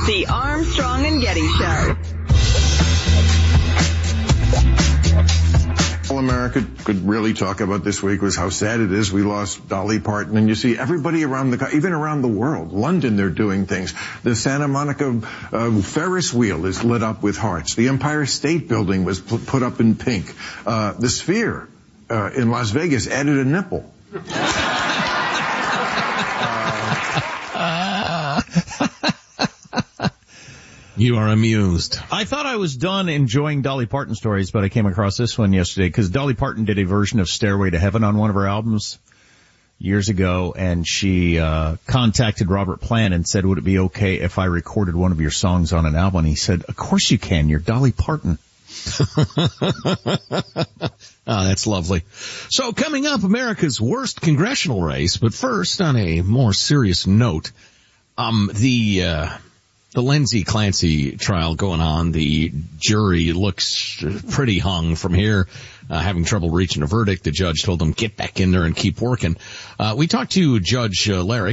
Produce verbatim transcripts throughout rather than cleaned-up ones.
The Armstrong and Getty Show. All America could really talk about this week was how sad it is we lost Dolly Parton. And you see everybody around the, even around the world, London, they're doing things. The Santa Monica uh, Ferris wheel is lit up with hearts. The Empire State Building was p- put up in pink. Uh, the Sphere uh, in Las Vegas added a nipple. You are amused. I thought I was done enjoying Dolly Parton stories, but I came across this one yesterday because Dolly Parton did a version of Stairway to Heaven on one of her albums years ago, and she uh contacted Robert Plant and said, would it be okay if I recorded one of your songs on an album? And he said, of course you can. You're Dolly Parton. Ah, that's lovely. So coming up, America's worst congressional race, but first, on a more serious note, um the uh The Lindsay Clancy trial going on. The jury looks pretty hung from here, uh, having trouble reaching a verdict. The judge told them, get back in there and keep working. Uh, we talked to Judge uh, Larry,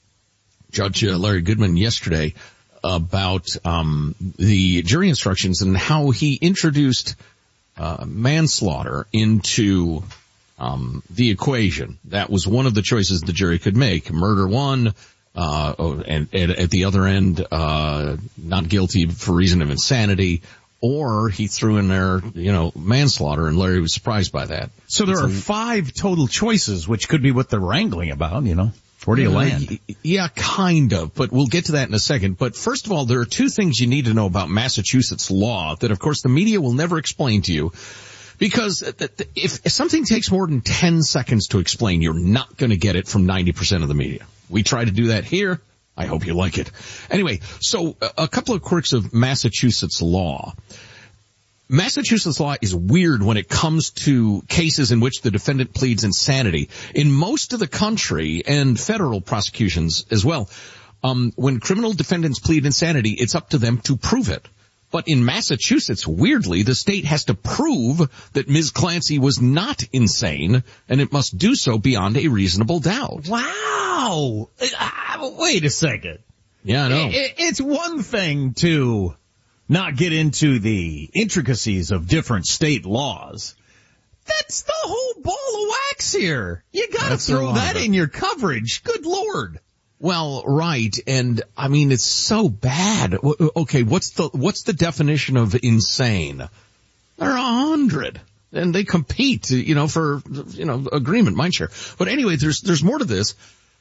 Judge uh, Larry Goodman yesterday about um the jury instructions and how he introduced uh manslaughter into um the equation. That was one of the choices the jury could make. Murder one, Uh, and, and at the other end, uh, not guilty for reason of insanity, or he threw in there, you know, manslaughter, and Larry was surprised by that. So there are five total choices, which could be what they're wrangling about, you know. Where do you land? Yeah, kind of, but we'll get to that in a second. But first of all, there are two things you need to know about Massachusetts law that, of course, the media will never explain to you. Because if something takes more than ten seconds to explain, you're not going to get it from ninety percent of the media. We try to do that here. I hope you like it. Anyway, so a couple of quirks of Massachusetts law. Massachusetts law is weird when it comes to cases in which the defendant pleads insanity. In most of the country, and federal prosecutions as well, um, when criminal defendants plead insanity, it's up to them to prove it. But in Massachusetts, weirdly, the state has to prove that Miz Clancy was not insane, and it must do so beyond a reasonable doubt. Wow! Uh, wait a second. Yeah, I know. It, it's one thing to not get into the intricacies of different state laws. That's the whole ball of wax here. You gotta That's throw that in your coverage. Good Lord. Well, right, and I mean it's so bad. Okay, what's the what's the definition of insane? There are a hundred, and they compete, you know, for you know agreement, mindshare. But anyway, there's there's more to this.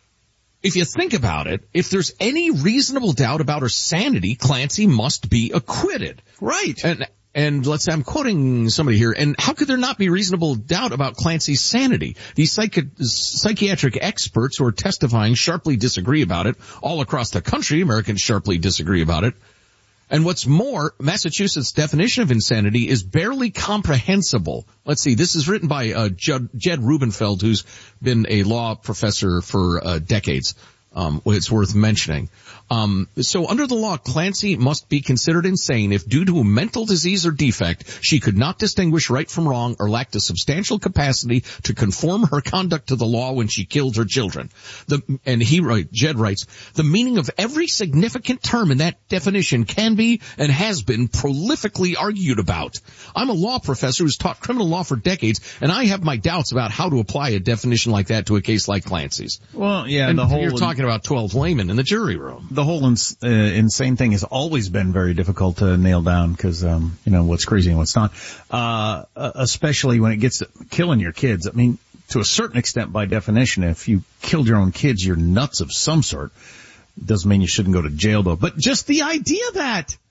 If you think about it, if there's any reasonable doubt about her sanity, Clancy must be acquitted. Right. And And let's say I'm quoting somebody here. And how could there not be reasonable doubt about Clancy's sanity? These psychi- psychiatric experts who are testifying sharply disagree about it. All across the country, Americans sharply disagree about it. And what's more, Massachusetts' definition of insanity is barely comprehensible. Let's see, this is written by uh, Jed, Jed Rubenfeld, who's been a law professor for uh, decades. Um, it's worth mentioning. Um, so under the law, Clancy must be considered insane if due to a mental disease or defect, she could not distinguish right from wrong or lacked a substantial capacity to conform her conduct to the law when she killed her children. The, and he write, Jed writes, the meaning of every significant term in that definition can be and has been prolifically argued about. I'm a law professor who's taught criminal law for decades, and I have my doubts about how to apply a definition like that to a case like Clancy's. Well, yeah, and the whole you're talking about twelve laymen in the jury room. The whole ins- uh, insane thing has always been very difficult to nail down because, um, you know, what's crazy and what's not. Uh, especially when it gets to killing your kids. I mean, to a certain extent, by definition, if you killed your own kids, you're nuts of some sort. Doesn't mean you shouldn't go to jail, though. But just the idea that